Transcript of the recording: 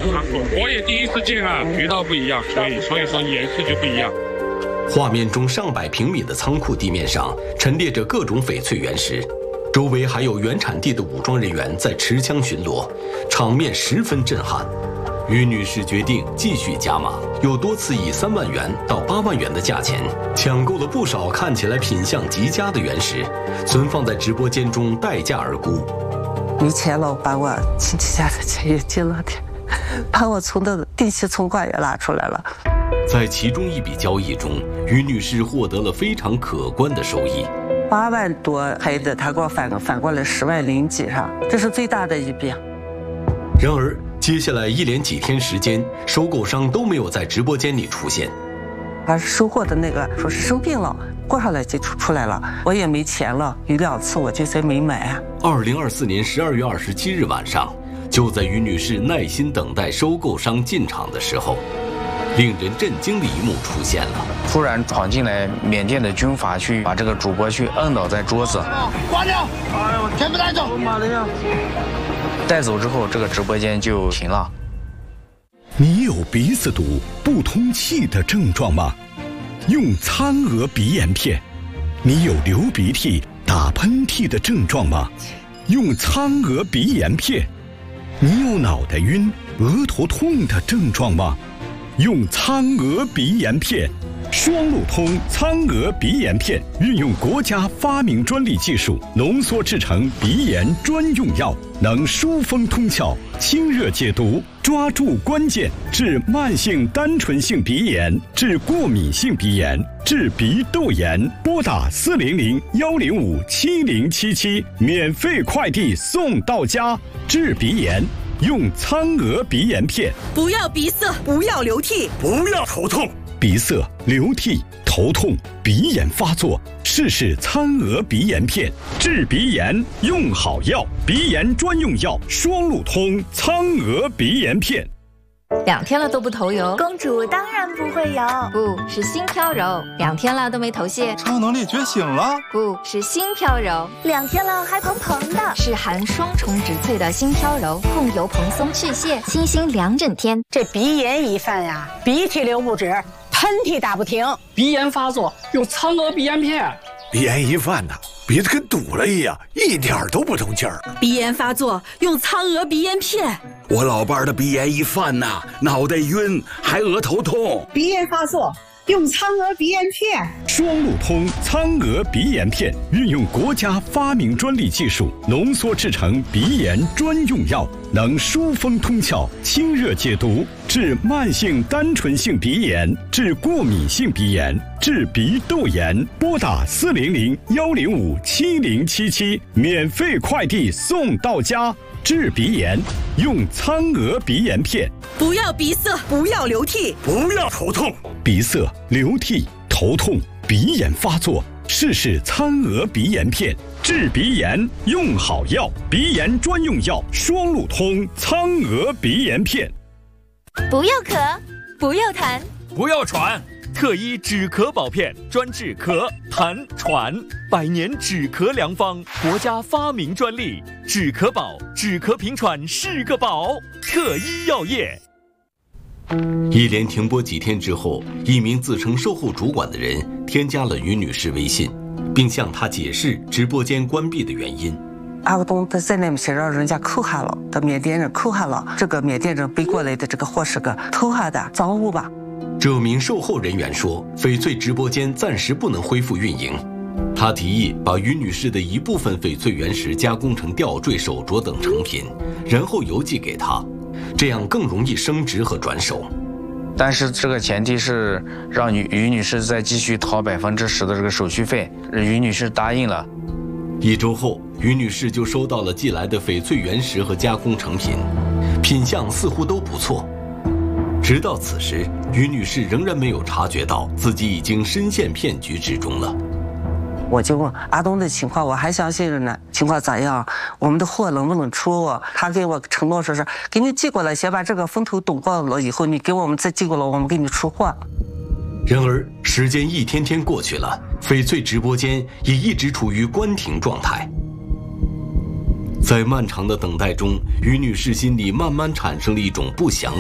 我也第一次见啊，渠道不一样，所以说颜色就不一样。 画面中上百平米的仓库地面上陈列着各种翡翠原石，周围还有原产地的武装人员在持枪巡逻，场面十分震撼。于女士决定继续加码，又多次以3万元到8万元的价钱抢购了不少看起来品相极佳的原石，存放在直播间中待价而沽。 没钱了，把我亲戚家的钱也进了点，把我存的定期存款也拿出来了。 在其中一笔交易中，于女士获得了非常可观的收益 ，8万多黑的，他给我返过来10万零几上，这是最大的一笔。 然而，接下来一连几天时间，收购商都没有在直播间里出现。 把收货的那个说是生病了，过上来就出来了，我也没钱了，有2次我就没买。 2024年12月27日晚上，就在于女士耐心等待收购商进场的时候，令人震惊的一幕出现了。 突然闯进来缅甸的军阀，去把这个主播去摁倒在桌子， 关掉，全部带走！ 妈的呀！ 带走之后，这个直播间就停了。 你有鼻子堵、不通气的症状吗？用苍娥鼻炎片。你有流鼻涕、打喷嚏的症状吗？用苍娥鼻炎片。你有脑袋晕、额头痛的症状吗？用苍娥鼻炎片。双路通苍娥鼻炎片运用国家发明专利技术浓缩制成鼻炎专用药，能疏风通窍、清热解毒，抓住关键，治慢性单纯性鼻炎，治过敏性鼻炎，治鼻窦炎。拨打400-105-7077，免费快递送到家。治鼻炎用苍娥鼻炎片。 不要鼻塞，不要流涕， 不要头痛。鼻塞、流涕、头痛、鼻炎发作，试试苍娥鼻炎片，治鼻炎用好药，鼻炎专用药，双路通苍娥鼻炎片。 2天了都不头油， 公主当然不会油， 不是心飘柔。2天了都没头屑， 超能力觉醒了， 不是心飘柔。 2天了还蓬蓬的， 是含双重植萃的心飘柔，控油蓬松去屑，清新2整天。 这鼻炎一犯呀，鼻涕流不止，喷嚏打不停， 鼻炎发作用苍娥鼻炎片。 鼻炎一犯呢，鼻子跟堵了一样，一点都不通气儿。 鼻炎发作用苍娥鼻炎片。 我老伴儿的鼻炎一犯呐，脑袋晕，还额头痛。 鼻炎发作用苍娥鼻炎片。 双路通苍娥鼻炎片运用国家发明专利技术浓缩制成鼻炎专用药，能疏风通窍、清热解毒，治慢性单纯性鼻炎，治过敏性鼻炎，治鼻窦炎。拨打400-105-7077，免费快递送到家。治鼻炎用苍娥鼻炎片。 不要鼻塞，不要流涕， 不要头痛。 鼻塞、流涕、头痛、鼻炎发作，试试苍娥鼻炎片，治鼻炎用好药，鼻炎专用药，双路通苍娥鼻炎片。 不要咳，不要痰， 不要喘。特一止咳宝片，专治咳、痰、喘，100年止咳良方，国家发明专利。止咳宝，止咳平喘是个宝。特一药业。 一连停播几天之后，一名自称售后主管的人添加了于女士微信，并向她解释直播间关闭的原因。 阿东他在那边是让人家扣下了，的缅甸人扣下了，这个缅甸人背过来的这个货是个偷下的赃物吧。 这名售后人员说，翡翠直播间暂时不能恢复运营。他提议把于女士的一部分翡翠原石加工成吊坠、手镯等成品，然后邮寄给她，这样更容易升值和转手。 但是这个前提是让于女士再继续掏10%的这个手续费，于女士答应了。 1周后，于女士就收到了寄来的翡翠原石和加工成品，品相似乎都不错。直到此时，于女士仍然没有察觉到自己已经深陷骗局之中了。 我就问阿东的情况，我还相信着呢，情况咋样？我们的货能不能出？他给我承诺说是给你寄过来，先把这个风头懂过了以后，你给我们再寄过来，我们给你出货。 然而，时间一天天过去了，翡翠直播间也一直处于关停状态。在漫长的等待中，于女士心里慢慢产生了一种不祥